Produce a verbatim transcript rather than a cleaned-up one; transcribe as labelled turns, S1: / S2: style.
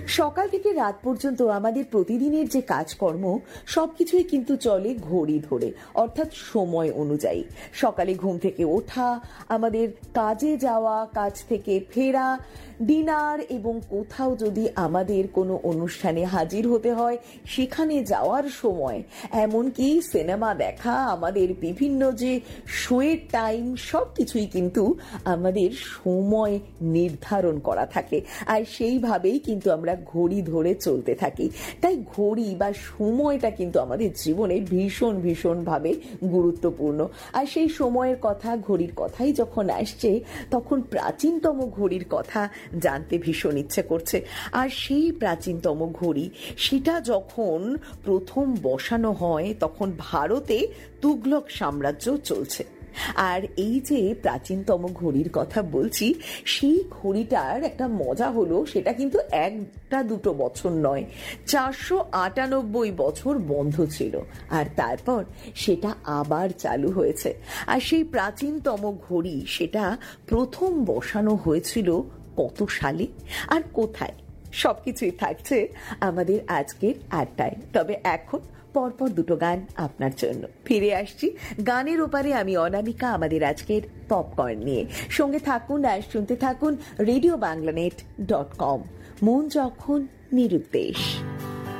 S1: সকাল থেকে রাত পর্যন্ত আমাদের প্রতিদিনের যে কাজকর্ম সবকিছুই কিন্তু চলে ঘড়ি ধরে, অর্থাৎ সময় অনুযায়ী। সকালে ঘুম থেকে ওঠা, আমাদের কাজে যাওয়া, কাজ থেকে ফেরা, ডিনার এবং কোথাও যদি আমাদের কোনো অনুষ্ঠানে হাজির হতে হয় সেখানে যাওয়ার সময়, এমনকি সিনেমা দেখা, আমাদের বিভিন্ন যে শোয়ের টাইম, সব কিছুই কিন্তু আমাদের সময় নির্ধারণ করা থাকে। আর সেইভাবেই কিন্তু আমরা ঘড়ি ধরে চলতে থাকি। তাই ঘড়ি বা সময়টা কিন্তু আমাদের জীবনে ভীষণ ভীষণ ভাবে গুরুত্বপূর্ণ। আর সেই সময়ের কথা, ঘড়ির কথাই যখন আসছে, তখন প্রাচীনতম ঘড়ির কথা জানতে ভীষণ ইচ্ছে করছে। আর সেই প্রাচীনতম ঘড়ি, সেটা যখন প্রথম বসানো হয় তখন ভারতে তুগলক সাম্রাজ্য চলছে। আর এই যে প্রাচীনতম ঘড়ির কথা বলছি, সেই ঘড়িটার একটা মজা হলো, সেটা কিন্তু একটা দুটো বছর নয়, চারশো আটানব্বই বছর বন্ধ ছিল, আর তারপর সেটা আবার চালু হয়েছে। আর সেই প্রাচীনতম ঘড়ি, সেটা প্রথম বসানো হয়েছিল কত সালে আর কোথায়, সবকিছুই থাকছে আমাদের আজকের আড্ডায়। তবে এখন পরপর দুটো গান আপনার জন্য ফিরে আসছি। গানের ওপারে আমি অনামিকা, আমাদের আজকের পপকর্ন নিয়ে। সঙ্গে থাকুন আর শুনতে থাকুন রেডিও বাংলানেট ডট কম। মন যখন নিরুদ্দেশ।